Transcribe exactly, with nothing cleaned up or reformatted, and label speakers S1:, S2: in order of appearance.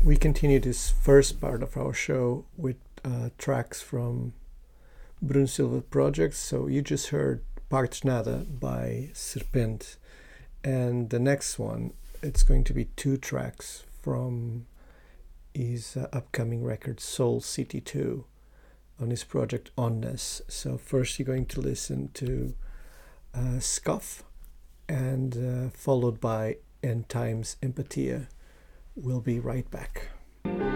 S1: We continue this first part of our show with uh, tracks from Bruno Silva projects. So you just heard Partenada by Serpente, and the next one, it's going to be two tracks from his uh, upcoming record Soul City two on his project Onnes. So first you're going to listen to uh, Scoff, and uh, followed by End Times Empathia. We'll be right back.